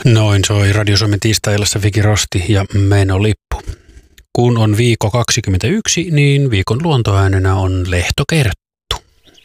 Noin soi Radio Suomen tiistai-illassa Viki Rosti ja menolippu. Kun on viikko 21, niin viikon luontoäänenä on Lehto kertoo.